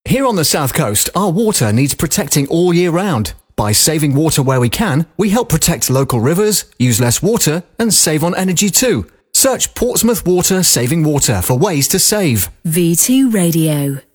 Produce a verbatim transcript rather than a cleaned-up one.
Here on the South Coast, our water needs protecting all year round. By saving water where we can, we help protect local rivers, use less water, and save on energy too. Search Portsmouth Water Saving Water for ways to save. V two Radio.